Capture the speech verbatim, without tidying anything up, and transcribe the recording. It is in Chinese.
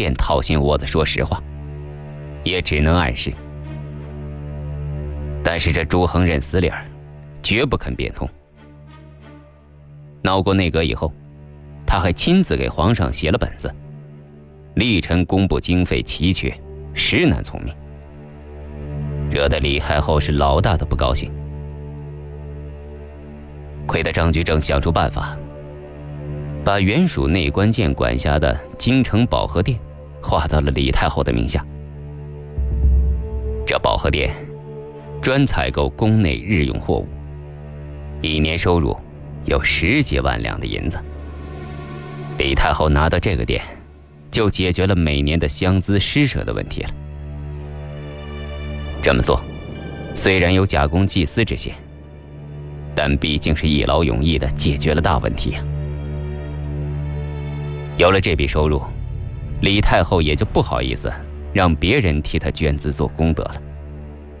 便掏心窝子说实话，也只能暗示。但是这朱恒认死理儿，绝不肯变通。闹过内阁以后，他还亲自给皇上写了本子，历陈工部经费奇缺，实难从命，惹得李太后是老大的不高兴。亏得张居正想出办法，把原属内官监管辖的京城保和殿划到了李太后的名下。这保和殿专采购宫内日用货物，一年收入有十几万两的银子。李太后拿到这个殿，就解决了每年的乡资施舍的问题了。这么做虽然有假公济私之嫌，但毕竟是一劳永逸地解决了大问题啊。有了这笔收入，李太后也就不好意思让别人替她捐资做功德了。